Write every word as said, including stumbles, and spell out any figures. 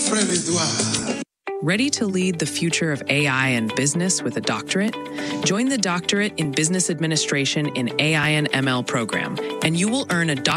frère Edouard. Ready to lead the future of A I and business with a doctorate? Join the Doctorate in Business Administration in A I and M L program, and you will earn a doctorate